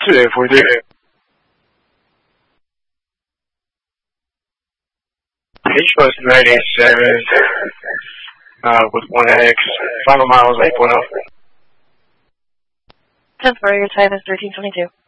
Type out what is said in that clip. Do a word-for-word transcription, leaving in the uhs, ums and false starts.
two eight four three. H bus ninety-seven, uh, with one X, final miles eight point oh. ten four, your time is thirteen twenty-two.